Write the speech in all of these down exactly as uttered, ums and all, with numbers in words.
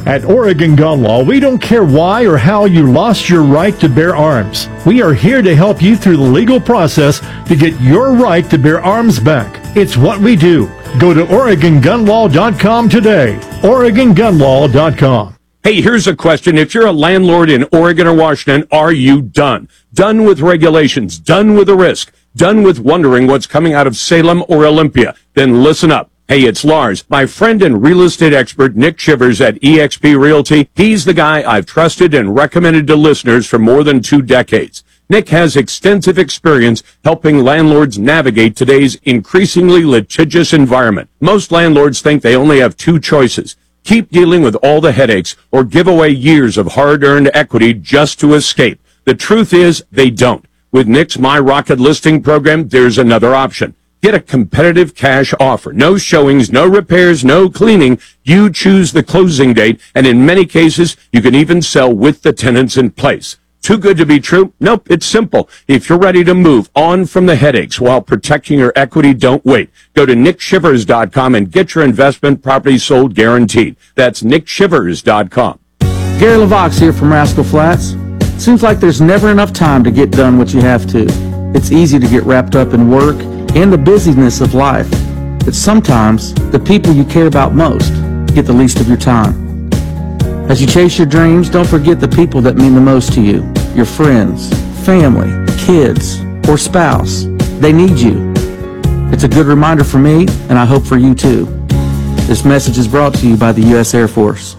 At Oregon Gun Law, we don't care why or how you lost your right to bear arms. We are here to help you through the legal process to get your right to bear arms back. It's what we do. Go to Oregon Gun Law dot com today. Oregon Gun Law dot com. Hey, here's a question. If you're a landlord in Oregon or Washington, are you done? Done with regulations? Done with the risk? Done with wondering what's coming out of Salem or Olympia? Then listen up. Hey, it's Lars, my friend and real estate expert Nick Shivers at eXp Realty. He's the guy I've trusted and recommended to listeners for more than two decades. Nick has extensive experience helping landlords navigate today's increasingly litigious environment. Most landlords think they only have two choices: keep dealing with all the headaches or give away years of hard-earned equity just to escape. The truth is, they don't. With Nick's My Rocket listing program, there's another option. Get a competitive cash offer. No showings, no repairs, no cleaning. You choose the closing date, and in many cases, you can even sell with the tenants in place. Too good to be true? Nope, it's simple. If you're ready to move on from the headaches while protecting your equity, don't wait. Go to nick shivers dot com and get your investment property sold guaranteed. That's nick shivers dot com. Gary LaVox here from Rascal Flats. Seems like there's never enough time to get done what you have to. It's easy to get wrapped up in work and the busyness of life, but sometimes the people you care about most get the least of your time. As you chase your dreams, don't forget the people that mean the most to you. Your friends, family, kids, or spouse. They need you. It's a good reminder for me, and I hope for you too. This message is brought to you by the U S Air Force.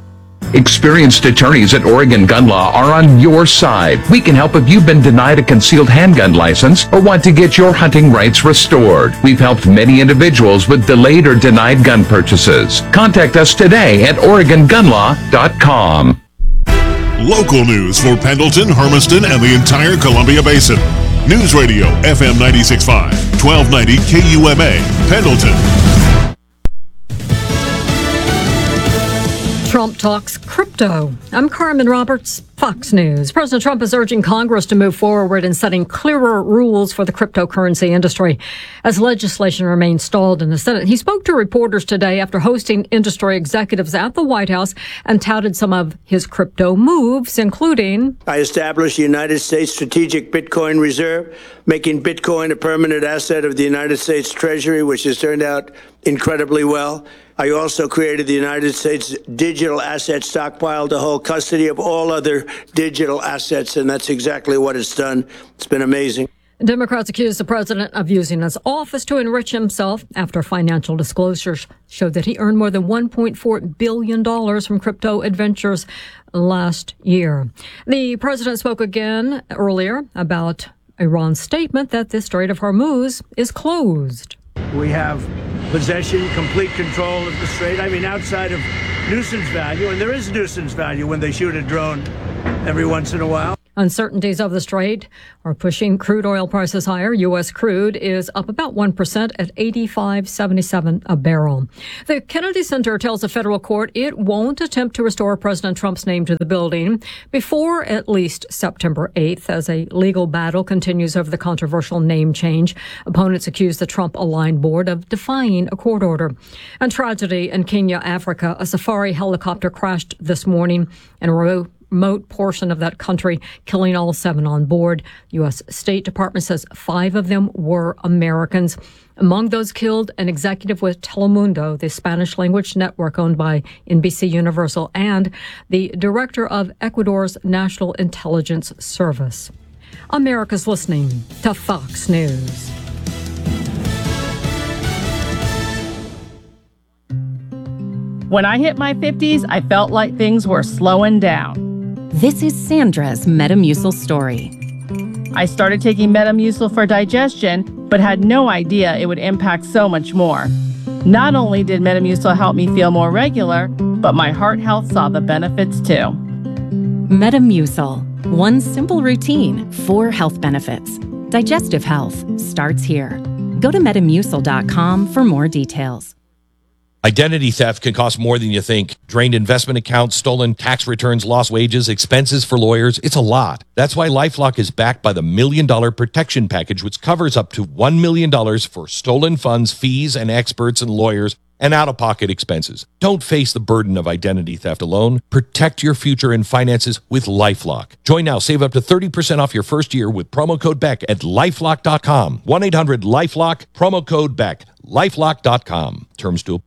Experienced attorneys at Oregon Gun Law are on your side. We can help if you've been denied a concealed handgun license or want to get your hunting rights restored. We've helped many individuals with delayed or denied gun purchases. Contact us today at Oregon Gun Law dot com. Local news for Pendleton, Hermiston, and the entire Columbia Basin. News Radio F M ninety-six point five, twelve ninety K U M A, Pendleton. Trump talks crypto. I'm Carmen Roberts, Fox News. President Trump is urging Congress to move forward in setting clearer rules for the cryptocurrency industry as legislation remains stalled in the Senate. He spoke to reporters today after hosting industry executives at the White House and touted some of his crypto moves, including: I established the United States Strategic Bitcoin Reserve, making Bitcoin a permanent asset of the United States Treasury, which has turned out incredibly well. I also created the United States Digital Asset Stockpile to hold custody of all other digital assets, and that's exactly what it's done. It's been amazing. Democrats accuse the president of using his office to enrich himself after financial disclosures showed that he earned more than one point four billion dollars from crypto adventures last year. The president spoke again earlier about Iran's statement that the Strait of Hormuz is closed. We have possession, complete control of the strait. I mean, outside of nuisance value, and there is nuisance value when they shoot a drone every once in a while. Uncertainties of the strait are pushing crude oil prices higher. U S crude is up about one percent at eighty-five seventy-seven a barrel. The Kennedy Center tells a federal court it won't attempt to restore President Trump's name to the building before at least September eighth as a legal battle continues over the controversial name change. Opponents accuse the Trump-aligned board of defying a court order. And tragedy in Kenya, Africa. A safari helicopter crashed this morning in a row remote portion of that country, killing all seven on board. U S State Department says five of them were Americans. Among those killed, an executive with Telemundo, the Spanish-language network owned by N B C Universal, and the director of Ecuador's National Intelligence Service. America's listening to Fox News. When I hit my fifties, I felt like things were slowing down. This is Sandra's Metamucil story. I started taking Metamucil for digestion, but had no idea it would impact so much more. Not only did Metamucil help me feel more regular, but my heart health saw the benefits too. Metamucil, one simple routine, four health benefits. Digestive health starts here. Go to metamucil dot com for more details. Identity theft can cost more than you think. Drained investment accounts, stolen tax returns, lost wages, expenses for lawyers. It's a lot. That's why LifeLock is backed by the Million Dollar Protection Package, which covers up to one million dollars for stolen funds, fees, and experts and lawyers, and out-of-pocket expenses. Don't face the burden of identity theft alone. Protect your future and finances with LifeLock. Join now. Save up to thirty percent off your first year with promo code Beck at lifelock dot com. one eight hundred lifelock, promo code Beck. lifelock dot com. Terms to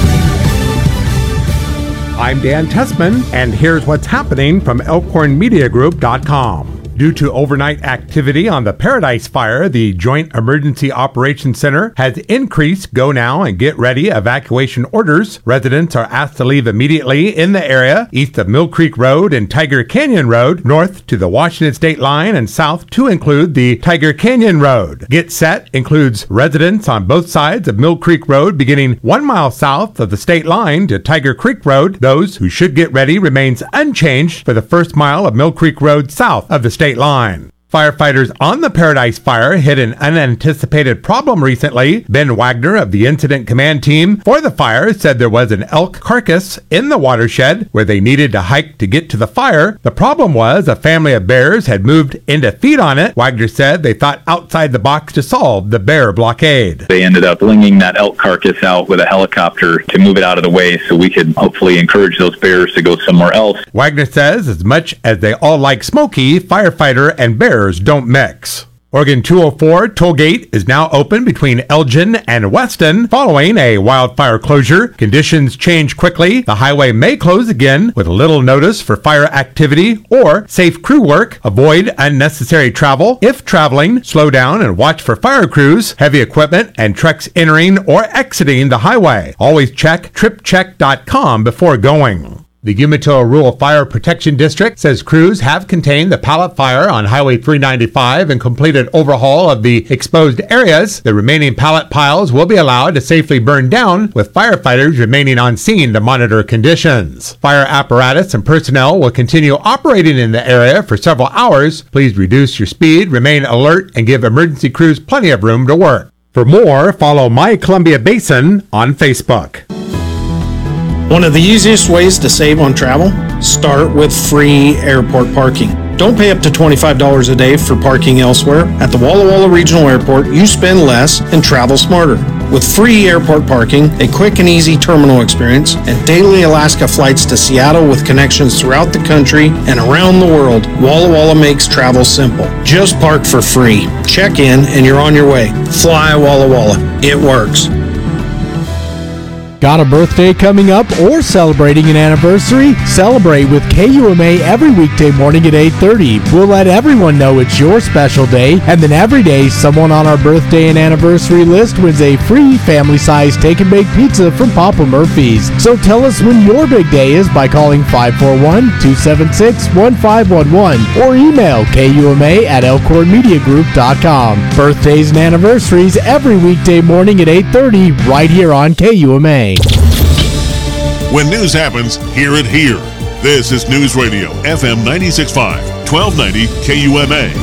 I'm Dan Tessman, and here's what's happening from elkhorn media group dot com. Due to overnight activity on the Paradise Fire, the Joint Emergency Operations Center has increased go now and get ready evacuation orders. Residents are asked to leave immediately in the area east of Mill Creek Road and Tiger Canyon Road, north to the Washington State line, and south to include the Tiger Canyon Road. Get Set includes residents on both sides of Mill Creek Road beginning one mile south of the state line to Tiger Creek Road. Those who should get ready remains unchanged for the first mile of Mill Creek Road south of the state line. Firefighters on the Paradise Fire hit an unanticipated problem recently. Ben Wagner of the incident command team for the fire said there was an elk carcass in the watershed where they needed to hike to get to the fire. The problem was a family of bears had moved in to feed on it. Wagner said they thought outside the box to solve the bear blockade. They ended up flinging that elk carcass out with a helicopter to move it out of the way so we could hopefully encourage those bears to go somewhere else. Wagner says as much as they all like Smokey, firefighter and bear don't mix. Oregon two oh four tollgate is now open between Elgin and Weston following a wildfire closure. Conditions change quickly. The highway may close again with little notice for fire activity or safe crew work. Avoid unnecessary travel. If traveling, slow down and watch for fire crews, heavy equipment, and trucks entering or exiting the highway. Always check trip check dot com before going. The Umatilla Rural Fire Protection District says crews have contained the pallet fire on Highway three ninety-five and completed overhaul of the exposed areas. The remaining pallet piles will be allowed to safely burn down, with firefighters remaining on scene to monitor conditions. Fire apparatus and personnel will continue operating in the area for several hours. Please reduce your speed, remain alert, and give emergency crews plenty of room to work. For more, follow My Columbia Basin on Facebook. One of the easiest ways to save on travel? Start with free airport parking. Don't pay up to twenty-five dollars a day for parking elsewhere. At the Walla Walla Regional Airport, you spend less and travel smarter. With free airport parking, a quick and easy terminal experience, and daily Alaska flights to Seattle with connections throughout the country and around the world, Walla Walla makes travel simple. Just park for free. Check in and you're on your way. Fly Walla Walla. It works. Got a birthday coming up or celebrating an anniversary? Celebrate with K U M A every weekday morning at eight thirty. We'll let everyone know it's your special day, and then every day someone on our birthday and anniversary list wins a free family-sized take-and-bake pizza from Papa Murphy's. So tell us when your big day is by calling five four one, two seven six, one five one one or email K U M A at elkhorn media group dot com. Birthdays and anniversaries every weekday morning at eight thirty right here on K U M A. When news happens, hear it here. This is News Radio, F M ninety-six point five, twelve ninety K U M A.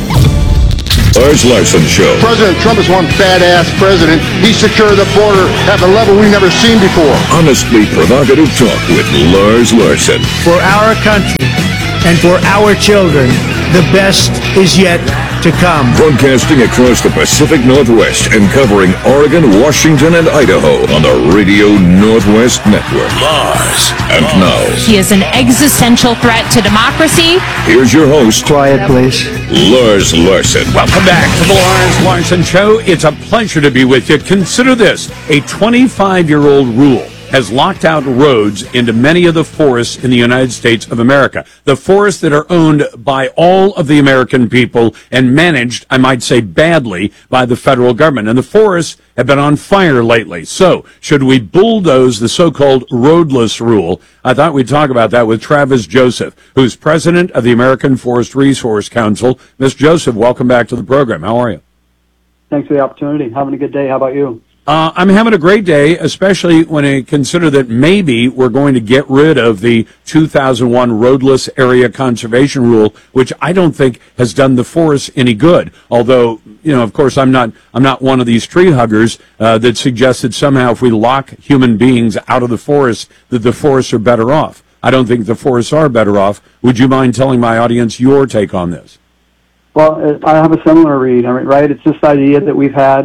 Lars Larson Show. President Trump is one badass president. He secured the border at a level we've never seen before. Honestly provocative talk with Lars Larson. For our country and for our children, the best is yet to come. Broadcasting across the Pacific Northwest and covering Oregon, Washington, and Idaho on the Radio Northwest Network. Lars. And now, he is an existential threat to democracy. Here's your host. Quiet, please. Lars Larson. Welcome back to the Lars Larson Show. It's a pleasure to be with you. Consider this. A twenty-five-year-old rule has locked out roads into many of the forests in the United States of America. The forests that are owned by all of the American people and managed, I might say badly, by the federal government. And the forests have been on fire lately. So, should we bulldoze the so-called roadless rule? I thought we'd talk about that with Travis Joseph, who's president of the American Forest Resource Council. Mister Joseph, welcome back to the program. How are you? Thanks for the opportunity. Having a good day. How about you? Uh, I'm having a great day, especially when I consider that maybe we're going to get rid of the two thousand one roadless area conservation rule, which I don't think has done the forests any good. Although, you know, of course, I'm not I'm not one of these tree huggers uh, that suggests that somehow if we lock human beings out of the forests, that the forests are better off. I don't think the forests are better off. Would you mind telling my audience your take on this? Well, I have a similar read, right? It's this idea that we've had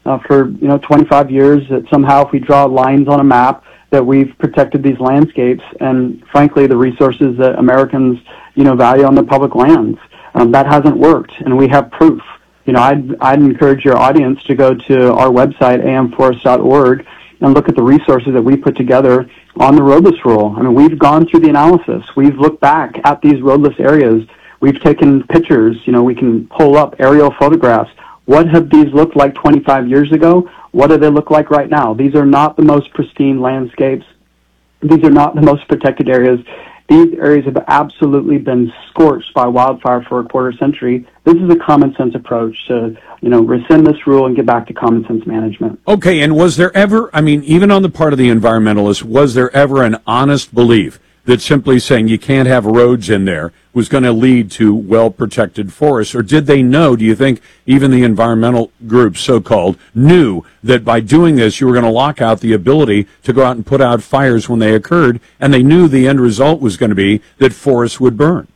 uh, for, you know, twenty-five years, that somehow if we draw lines on a map, that we've protected these landscapes and, frankly, the resources that Americans, you know, value on the public lands. Um, that hasn't worked, and we have proof. You know, I'd, I'd encourage your audience to go to our website, a m forest dot org, and look at the resources that we put together on the roadless rule. I mean, we've gone through the analysis. We've looked back at these roadless areas. We've taken pictures. You know, we can pull up aerial photographs. What have these looked like twenty-five years ago? What do they look like right now? These are not the most pristine landscapes. These are not the most protected areas. These areas have absolutely been scorched by wildfire for a quarter century. This is a common sense approach to, you know, rescind this rule and get back to common sense management. Okay, and was there ever, I mean, even on the part of the environmentalists, was there ever an honest belief that simply saying you can't have roads in there was going to lead to well-protected forests? Or did they know, do you think even the environmental groups, so-called, knew that by doing this you were going to lock out the ability to go out and put out fires when they occurred, and they knew the end result was going to be that forests would burn?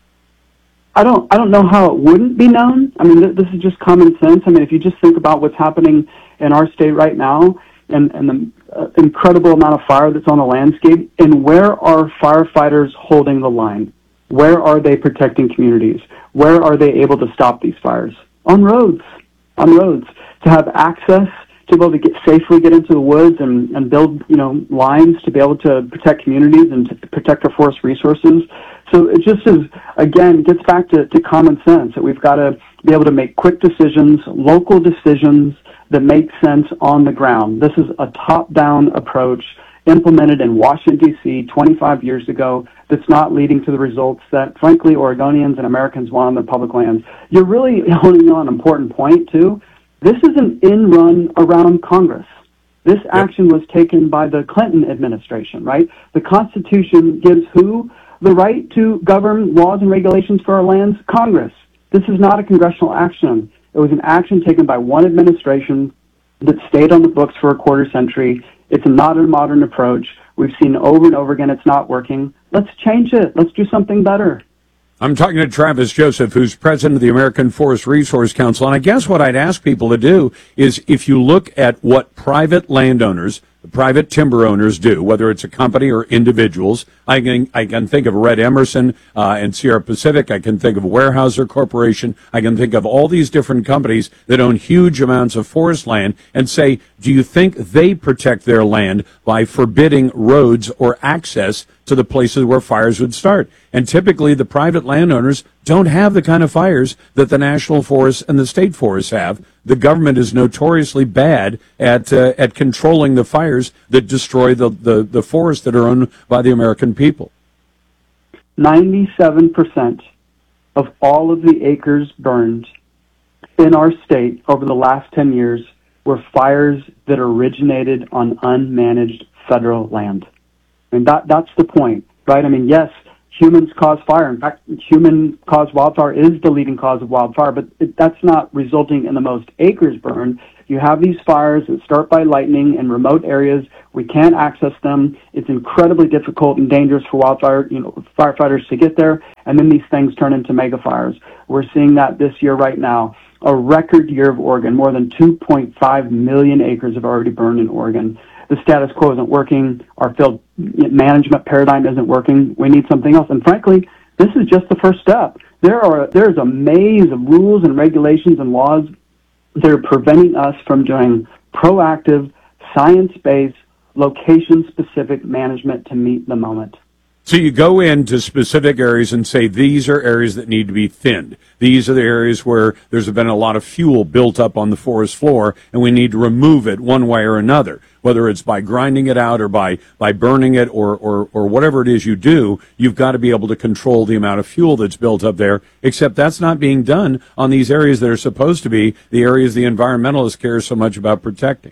I don't, I don't know how it wouldn't be known. I mean, th- this is just common sense. I mean, if you just think about what's happening in our state right now, and, and the uh, incredible amount of fire that's on the landscape, and where are firefighters holding the line? Where are they protecting communities? Where are they able to stop these fires? On roads, on roads. To have access, to be able to get safely get into the woods and, and build, you know, lines to be able to protect communities and to protect our forest resources. So it just is, again, gets back to, to common sense, that we've got to be able to make quick decisions, local decisions that make sense on the ground. This is a top-down approach implemented in Washington, D C twenty-five years ago that's not leading to the results that, frankly, Oregonians and Americans want on their public lands. You're really honing on an important point, too. This is an in-run around Congress. This action was taken by the Clinton administration, right? The Constitution gives who the right to govern laws and regulations for our lands? Congress. This is not a congressional action. It was an action taken by one administration that stayed on the books for a quarter century. It's not a modern approach. We've seen over and over again it's not working. Let's change it. Let's do something better. I'm talking to Travis Joseph, who's president of the American Forest Resource Council. And I guess what I'd ask people to do is, if you look at what private landowners, private timber owners do, whether it's a company or individuals, I can, I can think of Red Emerson uh, and Sierra Pacific. I can think of Weyerhaeuser Corporation. I can think of all these different companies that own huge amounts of forest land, and say, do you think they protect their land by forbidding roads or access to the places where fires would start? And typically the private landowners don't have the kind of fires that the national forests and the state forests have. The government is notoriously bad at uh, at controlling the fires that destroy the, the, the forests that are owned by the American people. ninety-seven percent of all of the acres burned in our state over the last ten years were fires that originated on unmanaged federal land. I mean, that, that's the point, right? I mean, yes, humans cause fire. In fact, human-caused wildfire is the leading cause of wildfire, but it, that's not resulting in the most acres burned. You have these fires that start by lightning in remote areas. We can't access them. It's incredibly difficult and dangerous for wildfire, you know, firefighters to get there, and then these things turn into mega fires. We're seeing that this year right now. A record year of Oregon. More than two point five million acres have already burned in Oregon. The status quo isn't working. Our field management paradigm isn't working. We need something else. And frankly, this is just the first step. There are there's a maze of rules and regulations and laws that are preventing us from doing proactive, science-based, location-specific management to meet the moment. So you go into specific areas and say, these are areas that need to be thinned. These are the areas where there's been a lot of fuel built up on the forest floor, and we need to remove it one way or another. Whether it's by grinding it out or by, by burning it or, or, or whatever it is you do, you've got to be able to control the amount of fuel that's built up there, except that's not being done on these areas that are supposed to be the areas the environmentalists care so much about protecting.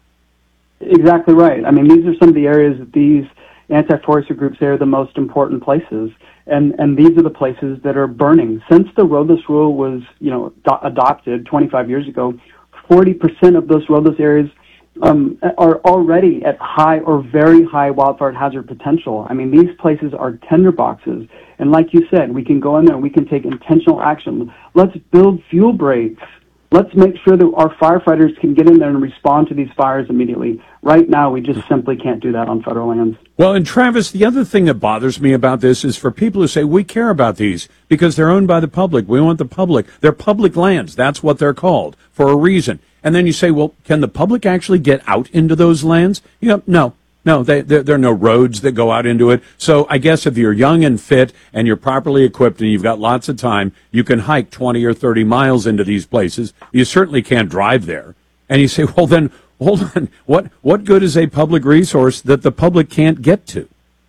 Exactly right. I mean, these are some of the areas that these anti-forestry groups say are the most important places, and and these are the places that are burning. Since the roadless rule was, you know, do- adopted twenty-five years ago, forty percent of those roadless areas um, are already at high or very high wildfire hazard potential. I mean, these places are tinderboxes, and like you said, we can go in there and we can take intentional action. Let's build fuel breaks Let's make sure that our firefighters can get in there and respond to these fires immediately. Right now, we just simply can't do that on federal lands. Well, and Travis, the other thing that bothers me about this is for people who say we care about these because they're owned by the public. We want the public. They're public lands. That's what they're called for a reason. And then you say, well, can the public actually get out into those lands? You know, no. No, they, there, there are no roads that go out into it. So I guess if you're young and fit and you're properly equipped and you've got lots of time, you can hike twenty or thirty miles into these places. You certainly can't drive there. And you say, well, then, hold on. What what good is a public resource that the public can't get to?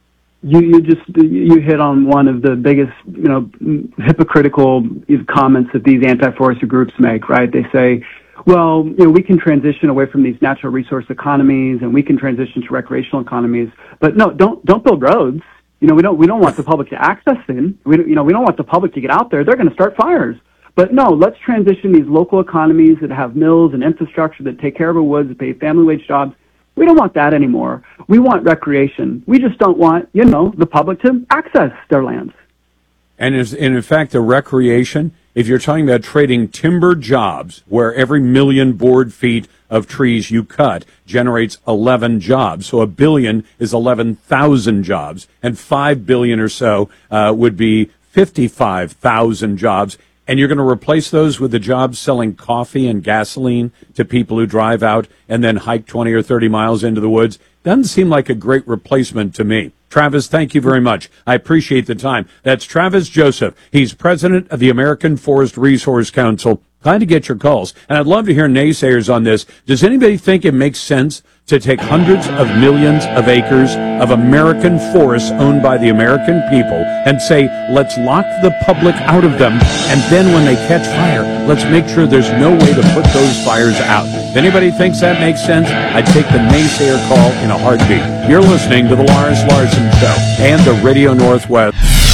You you just you hit on one of the biggest, you know, hypocritical comments that these anti-forestry groups make, right? They say, well, you know, we can transition away from these natural resource economies and we can transition to recreational economies, but no, don't don't build roads. You know, we don't we don't want the public to access them. We don't, you know, we don't want the public to get out there. They're going to start fires. But no, let's transition these local economies that have mills and infrastructure that take care of our woods, that pay family wage jobs. We don't want that anymore. We want recreation. We just don't want, you know, the public to access their lands. And, is, and in fact, the recreation, if you're talking about trading timber jobs, where every million board feet of trees you cut generates eleven jobs, so a billion is eleven thousand jobs, and five billion or so uh, would be fifty-five thousand jobs. And you're going to replace those with the jobs selling coffee and gasoline to people who drive out and then hike twenty or thirty miles into the woods. Doesn't seem like a great replacement to me. Travis, thank you very much. I appreciate the time. That's Travis Joseph. He's president of the American Forest Resource Council. Glad to get your calls. And I'd love to hear naysayers on this. Does anybody think it makes sense to take hundreds of millions of acres of American forests owned by the American people and say, let's lock the public out of them, and then when they catch fire, let's make sure there's no way to put those fires out? If anybody thinks that makes sense, I'd take the naysayer call in a heartbeat. You're listening to the Lars Larson Show and the Radio Northwest.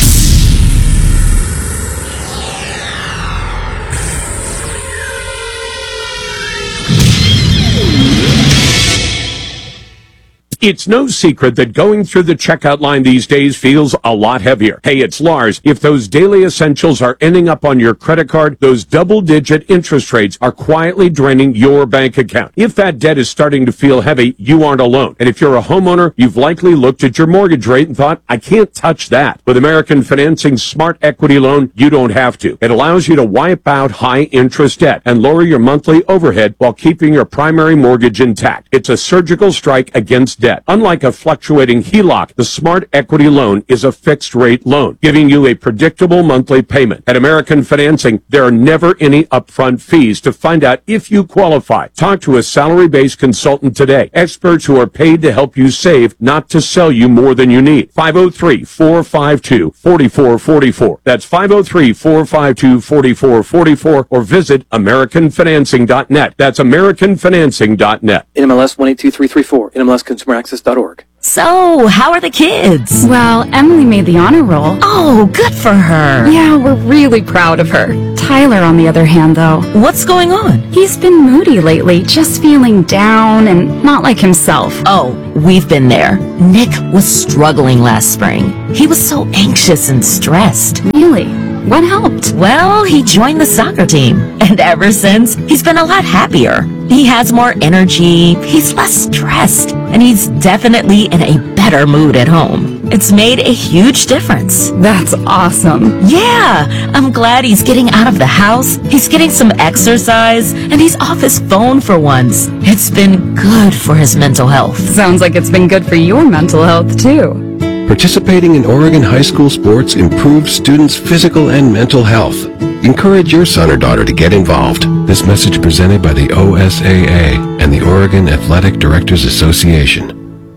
It's no secret that going through the checkout line these days feels a lot heavier. Hey, it's Lars. If those daily essentials are ending up on your credit card, those double-digit interest rates are quietly draining your bank account. If that debt is starting to feel heavy, you aren't alone. And if you're a homeowner, you've likely looked at your mortgage rate and thought, I can't touch that. With American Financing's Smart Equity Loan, you don't have to. It allows you to wipe out high-interest debt and lower your monthly overhead while keeping your primary mortgage intact. It's a surgical strike against debt. Unlike a fluctuating H E L O C, the Smart Equity Loan is a fixed-rate loan, giving you a predictable monthly payment. At American Financing, there are never any upfront fees. To find out if you qualify, talk to a salary-based consultant today. Experts who are paid to help you save, not to sell you more than you need. five oh three, four five two, four four four four. That's five oh three, four five two, four four four four, or visit American Financing dot net. That's American Financing dot net. N M L S one eight two three three four, N M L S Consumer Access dot org. So, how are the kids? Well, Emily made the honor roll. Oh, good for her. Yeah, we're really proud of her. Tyler, on the other hand, though. What's going on? He's been moody lately, just feeling down and not like himself. Oh, we've been there. Nick was struggling last spring. He was so anxious and stressed. Really? What helped? Well, he joined the soccer team. And ever since, he's been a lot happier. He has more energy, he's less stressed, and he's definitely in a better mood at home. It's made a huge difference. That's awesome. Yeah, I'm glad he's getting out of the house, he's getting some exercise, and he's off his phone for once. It's been good for his mental health. Sounds like it's been good for your mental health, too. Participating in Oregon high school sports improves students' physical and mental health. Encourage your son or daughter to get involved. This message presented by the O S A A and the Oregon Athletic Directors Association.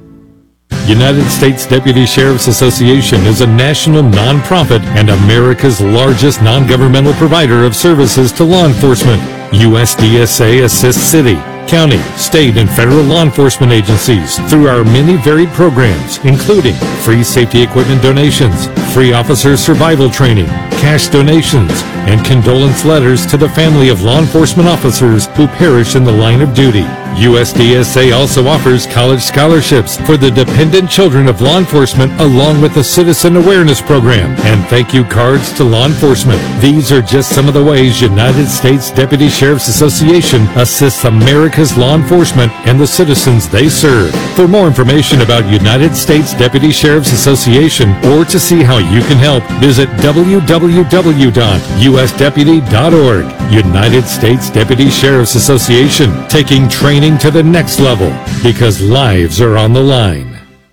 United States Deputy Sheriff's Association is a national nonprofit and America's largest non-governmental provider of services to law enforcement. U S D S A assists city, county, state, and federal law enforcement agencies through our many varied programs, including free safety equipment donations, free officer survival training, cash donations, and condolence letters to the family of law enforcement officers who perish in the line of duty. U S D S A also offers college scholarships for the dependent children of law enforcement along with the Citizen Awareness Program and thank you cards to law enforcement. These are just some of the ways United States Deputy Sheriff's Association assists America's law enforcement and the citizens they serve. For more information about United States Deputy Sheriff's Association or to see how you can help, visit w w w dot u s deputy dot org. United States Deputy Sheriff's Association, taking training to the next level because lives are on the line.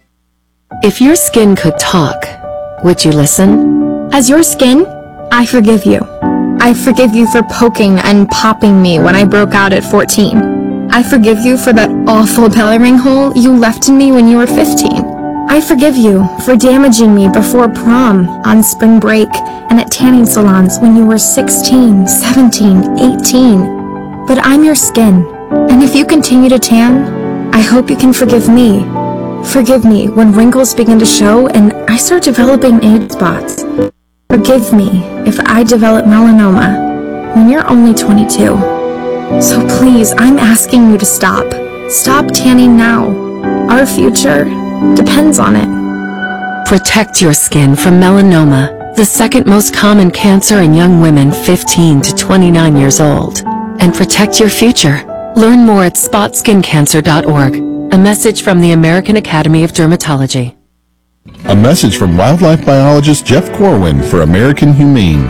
If your skin could talk, would you listen? As your skin, I forgive you. I forgive you for poking and popping me when I broke out at fourteen. I forgive you for that awful belly ring hole you left in me when you were fifteen. I forgive you for damaging me before prom, on spring break, and at tanning salons when you were sixteen, seventeen, eighteen. But I'm your skin, and if you continue to tan, I hope you can forgive me. Forgive me when wrinkles begin to show and I start developing age spots. Forgive me if I develop melanoma when you're only twenty-two. So please, I'm asking you to stop. Stop tanning now. Our future depends on it. Protect your skin from melanoma, the second most common cancer in young women fifteen to twenty-nine years old. And protect your future. Learn more at spot skin cancer dot org. A message from the American Academy of Dermatology. A message from wildlife biologist Jeff Corwin for American Humane.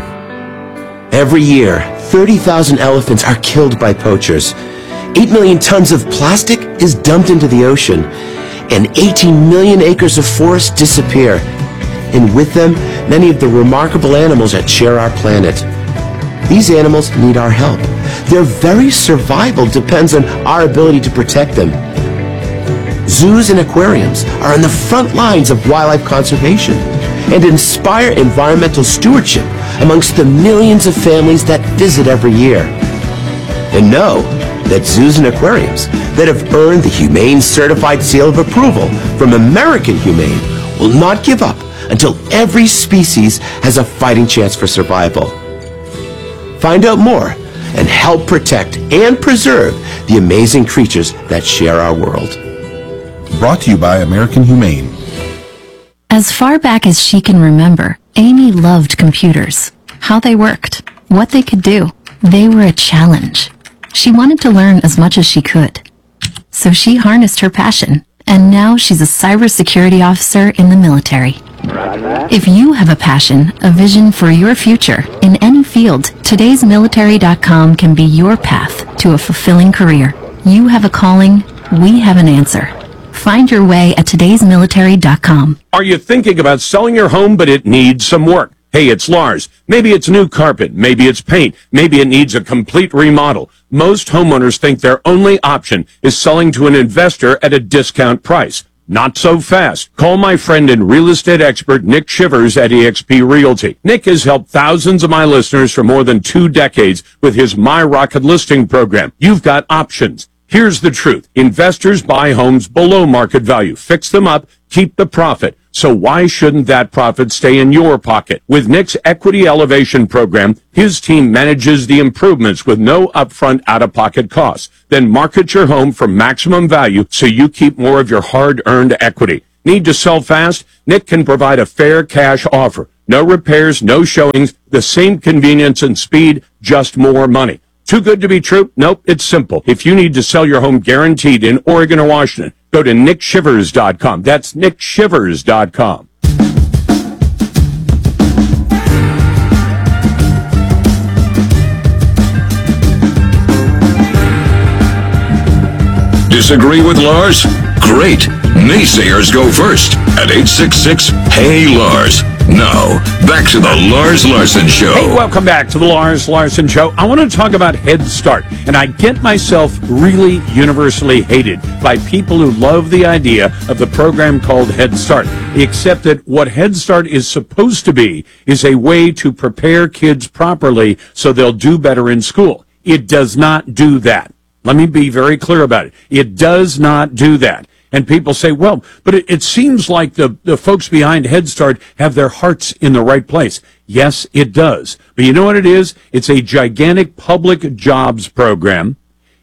Every year, thirty thousand elephants are killed by poachers. eight million tons of plastic is dumped into the ocean. And eighteen million acres of forest disappear. And with them, many of the remarkable animals that share our planet. These animals need our help. Their very survival depends on our ability to protect them. Zoos and aquariums are on the front lines of wildlife conservation and inspire environmental stewardship amongst the millions of families that visit every year. And know that zoos and aquariums that have earned the Humane Certified Seal of Approval from American Humane will not give up until every species has a fighting chance for survival. Find out more and help protect and preserve the amazing creatures that share our world. Brought to you by American Humane. As far back as she can remember, Amy loved computers. How they worked, what they could do. They were a challenge. She wanted to learn as much as she could. So she harnessed her passion, and now she's a cybersecurity officer in the military. If you have a passion, a vision for your future in any field, todays military dot com can be your path to a fulfilling career. You have a calling, we have an answer. Find your way at todays military dot com. Are you thinking about selling your home, but it needs some work? Hey, it's Lars. Maybe it's new carpet. Maybe it's paint. Maybe it needs a complete remodel. Most homeowners think their only option is selling to an investor at a discount price. Not so fast. Call my friend and real estate expert, Nick Shivers at E X P Realty. Nick has helped thousands of my listeners for more than two decades with his My Rocket listing program. You've got options. Here's the truth. Investors buy homes below market value, fix them up, keep the profit. So why shouldn't that profit stay in your pocket? With Nick's Equity Elevation program, his team manages the improvements with no upfront out-of-pocket costs. Then market your home for maximum value so you keep more of your hard-earned equity. Need to sell fast? Nick can provide a fair cash offer. No repairs, no showings, the same convenience and speed, just more money. Too good to be true? Nope, it's simple. If you need to sell your home guaranteed in Oregon or Washington, go to nick shivers dot com. That's nick shivers dot com. Disagree with Lars? Great. Naysayers go first at eight six six, Hey Lars. Now, back to the Lars Larson Show. Hey, welcome back to the Lars Larson Show. I want to talk about Head Start, and I get myself really universally hated by people who love the idea of the program called Head Start, except that what Head Start is supposed to be is a way to prepare kids properly so they'll do better in school. It does not do that. Let me be very clear about it. It does not do that. And people say, well, but it, it seems like the, the folks behind Head Start have their hearts in the right place. Yes, it does. But you know what it is? It's a gigantic public jobs program.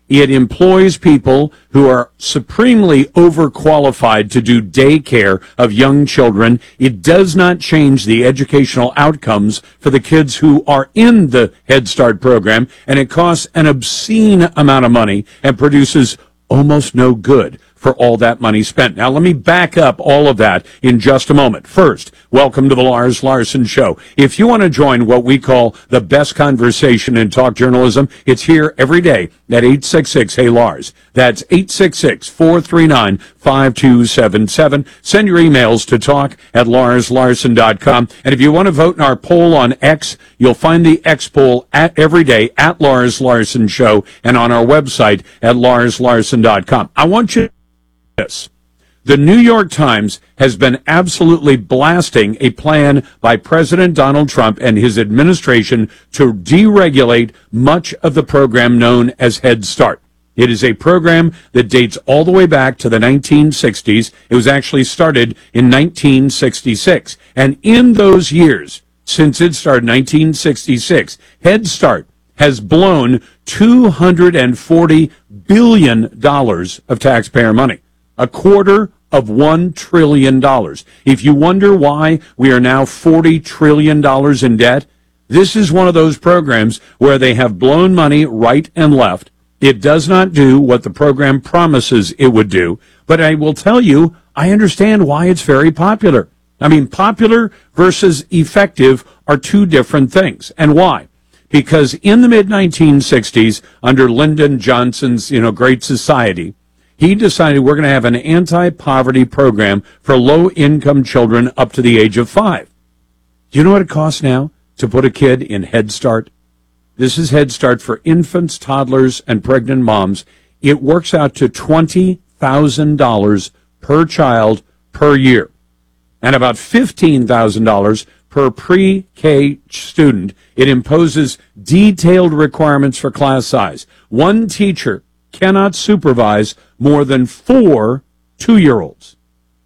It employs people who are supremely overqualified to do daycare of young children. It does not change the educational outcomes for the kids who are in the Head Start program, and it costs an obscene amount of money and produces almost no good for all that money spent. Now, let me back up all of that in just a moment. First, welcome to the Lars Larson Show. If you want to join what we call the best conversation in talk journalism, it's here every day at eight six six, hey Lars. That's eight six six, four three nine, five two seven seven. Send your emails to talk at lars larson dot com. And if you want to vote in our poll on X, you'll find the X poll at every day at Lars Larson Show and on our website at lars larson dot com. I want you to this. The New York Times has been absolutely blasting a plan by President Donald Trump and his administration to deregulate much of the program known as Head Start. It is a program that dates all the way back to the nineteen sixties. It was actually started in nineteen sixty-six. And in those years, since it started in nineteen sixty-six, Head Start has blown two hundred forty billion dollars of taxpayer money. A quarter of one trillion dollars. If you wonder why we are now forty trillion dollars in debt, this is one of those programs where they have blown money right and left. It does not do what the program promises it would do, but I will tell you, I understand why it's very popular. I mean, popular versus effective are two different things. And why? Because in the mid nineteen sixties, under Lyndon Johnson's, you know, Great Society, he decided we're going to have an anti-poverty program for low-income children up to the age of five. Do you know what it costs now to put a kid in Head Start? This is Head Start for infants, toddlers, and pregnant moms. It works out to twenty thousand dollars per child per year, and about fifteen thousand dollars per pre-K student. It imposes detailed requirements for class size. One teacher cannot supervise more than four two-year-olds.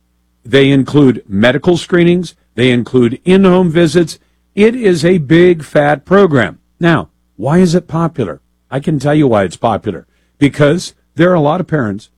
They include medical screenings. They include in-home visits. It is a big, fat program. Now, why is it popular? I can tell you why it's popular. Because there are a lot of parents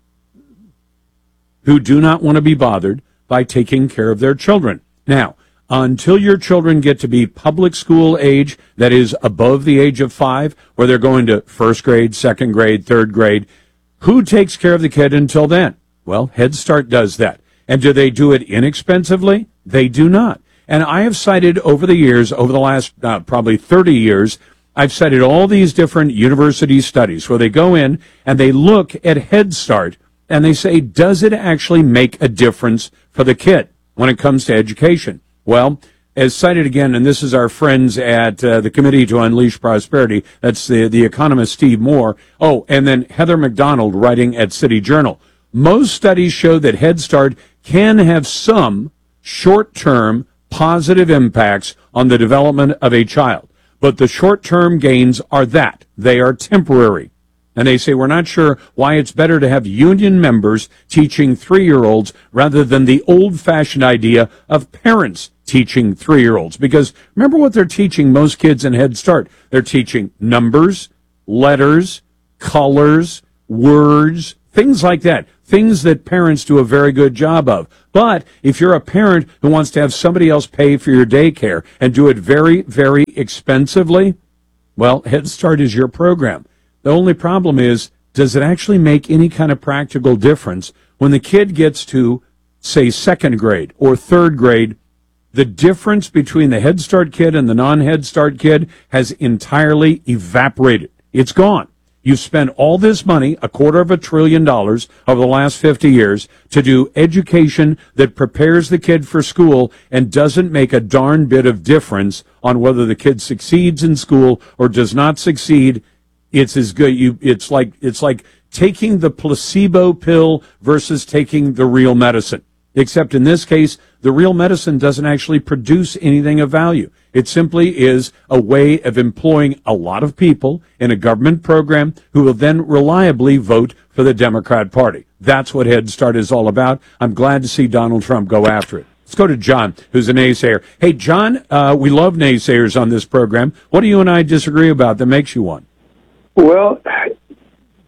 who do not want to be bothered by taking care of their children. Now, until your children get to be public school age, that is above the age of five, where they're going to first grade, second grade, third grade, who takes care of the kid until then? Well, Head Start does that. And do they do it inexpensively? They do not. And I have cited over the years, over the last uh, probably thirty years, I've cited all these different university studies where they go in and they look at Head Start and they say, does it actually make a difference for the kid when it comes to education? Well, as cited again, and this is our friends at uh, the Committee to Unleash Prosperity, that's the, the economist Steve Moore. Oh, and then Heather McDonald writing at City Journal. Most studies show that Head Start can have some short-term positive impacts on the development of a child. But the short-term gains are that. They are temporary. And they say, we're not sure why it's better to have union members teaching three-year-olds rather than the old-fashioned idea of parents teaching three-year-olds. Because remember what they're teaching most kids in Head Start. They're teaching numbers, letters, colors, words, things like that. Things that parents do a very good job of. But if you're a parent who wants to have somebody else pay for your daycare and do it very, very expensively, well, Head Start is your program. The only problem is, does it actually make any kind of practical difference when the kid gets to, say, second grade or third grade? The difference between the Head Start kid and the non-Head Start kid has entirely evaporated. It's gone. You've spent all this money, a quarter of a trillion dollars over the last fifty years, to do education that prepares the kid for school and doesn't make a darn bit of difference on whether the kid succeeds in school or does not succeed. It's as good. You, it's like, it's like taking the placebo pill versus taking the real medicine. Except in this case, the real medicine doesn't actually produce anything of value. It simply is a way of employing a lot of people in a government program who will then reliably vote for the Democrat Party. That's what Head Start is all about. I'm glad to see Donald Trump go after it. Let's go to John, who's a naysayer. Hey, John, uh, we love naysayers on this program. What do you and I disagree about that makes you one? Well,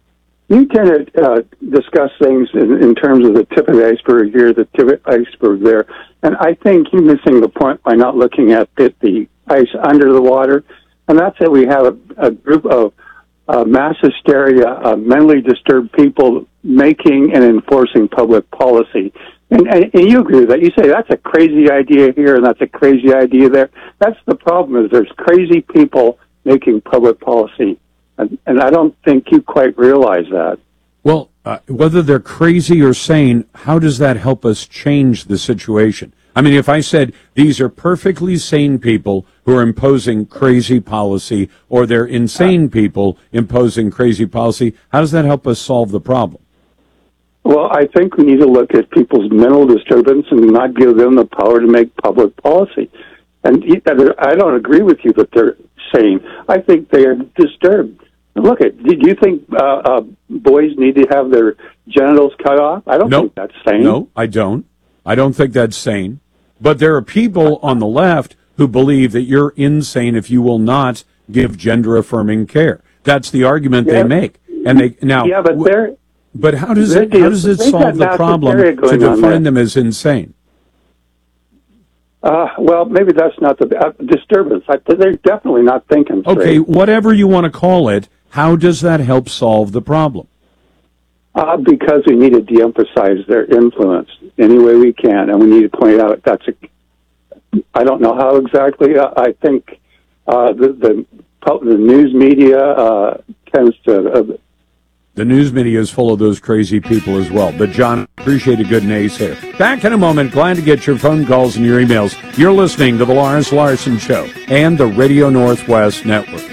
you tend to uh, discuss things in, in terms of the tip of the iceberg here, the tip of the iceberg there, and I think you're missing the point by not looking at the, the ice under the water, and that's that we have a, a group of uh, mass hysteria, uh, mentally disturbed people making and enforcing public policy. And, and, and you agree with that. You say that's a crazy idea here and that's a crazy idea there. That's the problem, is there's crazy people making public policy. And, and I don't think you quite realize that. Well, uh, whether they're crazy or sane, how does that help us change the situation? I mean, if I said these are perfectly sane people who are imposing crazy policy, or they're insane people imposing crazy policy, how does that help us solve the problem? Well, I think we need to look at people's mental disturbance and not give them the power to make public policy. And I don't agree with you that they're sane. I think they are disturbed. Look at, do you think uh, uh, boys need to have their genitals cut off? I don't no, think that's sane. No, I don't. I don't think that's sane. But there are people on the left who believe that you're insane if you will not give gender-affirming care. That's the argument yeah. they make. And they now. Yeah, but they're. But how does it how does it solve the problem to define them as insane? Uh, well, maybe that's not the uh, disturbance. I, they're definitely not thinking straight. Okay, whatever you want to call it, how does that help solve the problem? Uh, because we need to de-emphasize their influence any way we can, and we need to point out that's a. I don't know how exactly. Uh, I think uh, the, the the news media uh, tends to. Uh, The news media is full of those crazy people as well. But, John, appreciate a good naysayer. Back in a moment. Glad to get your phone calls and your emails. You're listening to The Lars Larson Show and the Radio Northwest Network.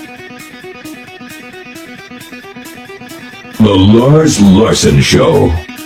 The Lars Larson Show.